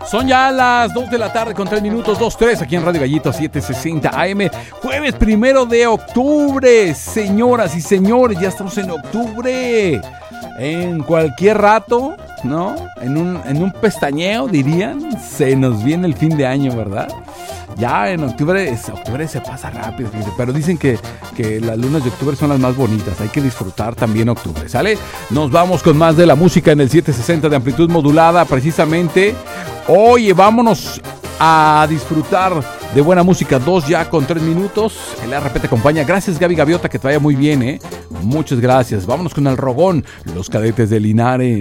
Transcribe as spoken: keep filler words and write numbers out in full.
Son ya las dos de la tarde con tres minutos, dos tres aquí en Radio Gallito setecientos sesenta A M. Jueves primero de octubre, señoras y señores, ya estamos en octubre. En cualquier rato, ¿no? En un, en un pestañeo, dirían, se nos viene el fin de año, ¿verdad? Ya en octubre, octubre se pasa rápido, pero dicen que, que las lunas de octubre son las más bonitas. Hay que disfrutar también octubre, ¿sale? Nos vamos con más de la música en el setecientos sesenta de amplitud modulada, precisamente. Oye, vámonos a disfrutar de buena música, dos ya con tres minutos. El R P te acompaña. Gracias, Gaby Gaviota, que te vaya muy bien, ¿eh? Muchas gracias. Vámonos con el Rogón, los Cadetes de Linares.